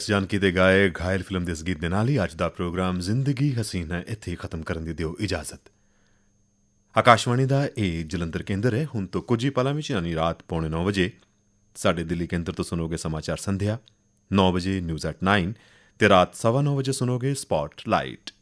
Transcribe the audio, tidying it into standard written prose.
ਜਾਨਕੀ ਦੇ ਗਾਏ ਘਾਇਲ ਫਿਲਮ ਦੇ ਇਸ ਗੀਤ ਦੇ ਨਾਲ ਹੀ ਅੱਜ ਦਾ ਪ੍ਰੋਗਰਾਮ ਜ਼ਿੰਦਗੀ ਹਸੀਨ ਹੈ ਇੱਥੇ ਹੀ ਖਤਮ ਕਰਨ ਦੀ ਦਿਓ ਇਜਾਜ਼ਤ। ਆਕਾਸ਼ਵਾਣੀ ਦਾ ਇਹ ਜਲੰਧਰ ਕੇਂਦਰ ਹੈ। ਹੁਣ ਤੋਂ ਕੁਝ ਹੀ ਪਲਾਂ ਵਿੱਚ ਯਾਨੀ ਰਾਤ 9:45 ਵਜੇ ਸਾਡੇ ਦਿੱਲੀ ਕੇਂਦਰ ਤੋਂ ਸੁਣੋਗੇ ਸਮਾਚਾਰ ਸੰਧਿਆ, 9 ਵਜੇ ਨਿਊਜ਼ ਐਟ 9 ਤੇ ਰਾਤ 9:15 ਵਜੇ ਸੁਣੋਗੇ ਸਪੌਟ ਲਾਈਟ।